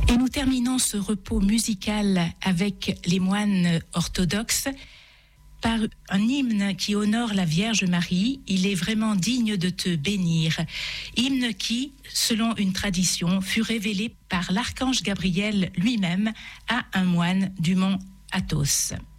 Et nous terminons ce repos musical avec les moines orthodoxes par un hymne qui honore la Vierge Marie. Il est vraiment digne de te bénir. Hymne qui, selon une tradition, fut révélé par l'archange Gabriel lui-même à un moine du mont Athos.